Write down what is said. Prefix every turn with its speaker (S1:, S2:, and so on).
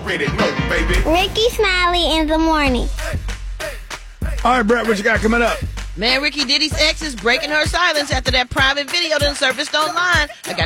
S1: already know, baby.
S2: Ricky Smiley in the morning.
S3: All right, Brett, what you got coming up?
S4: Man, Ricky Diddy's ex is breaking her silence after that private video done surfaced online. I got